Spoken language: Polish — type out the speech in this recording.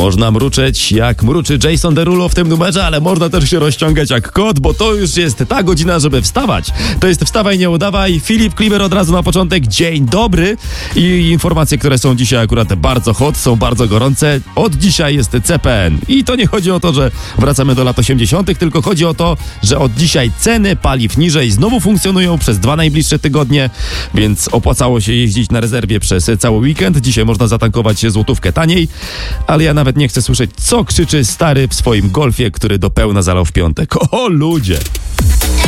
Można mruczeć jak mruczy Jason Derulo w tym numerze, ale można też się rozciągać jak kot, bo to już jest ta godzina, żeby wstawać. To jest Wstawaj, nie udawaj. Filip Klimer od razu na początek. Dzień dobry. I informacje, które są dzisiaj akurat bardzo hot, są bardzo gorące. Od dzisiaj jest CPN. I to nie chodzi o to, że wracamy do lat 80., tylko chodzi o to, że od dzisiaj ceny paliw niżej znowu funkcjonują przez 2 najbliższe tygodnie, więc opłacało się jeździć na rezerwie przez cały weekend. Dzisiaj można zatankować złotówkę taniej, ale ja nawet nie chcę słyszeć, co krzyczy stary w swoim Golfie, który do pełna zalał w piątek. O ludzie!